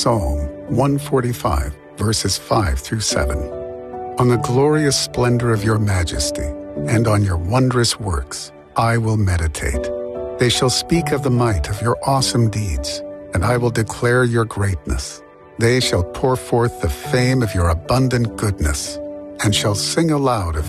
Psalm 145, verses 5 through 7. On the glorious splendor of your majesty and on your wondrous works I will meditate. They shall speak of the might of your awesome deeds, and I will declare your greatness. They shall pour forth the fame of your abundant goodness, and shall sing aloud of